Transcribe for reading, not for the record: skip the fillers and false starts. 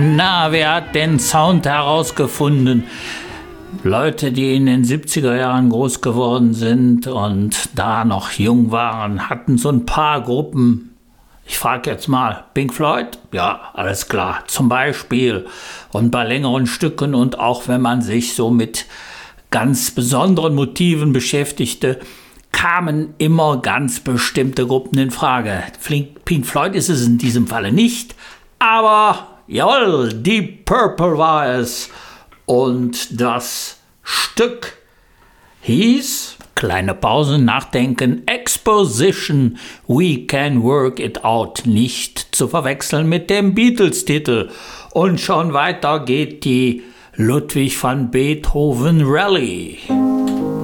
Na, wer hat den Sound herausgefunden? Leute, die in den 70er Jahren groß geworden sind und da noch jung waren, hatten so ein paar Gruppen. Ich frage jetzt mal, Pink Floyd? Ja, alles klar, zum Beispiel. Und bei längeren Stücken und auch wenn man sich so mit ganz besonderen Motiven beschäftigte, kamen immer ganz bestimmte Gruppen in Frage. Pink Floyd ist es in diesem Falle nicht, aber jawohl, Deep Purple war es. Und das Stück hieß, kleine Pause, nachdenken, Exposition, We Can Work It Out, nicht zu verwechseln mit dem Beatles-Titel. Und schon weiter geht die Ludwig van Beethoven Rallye.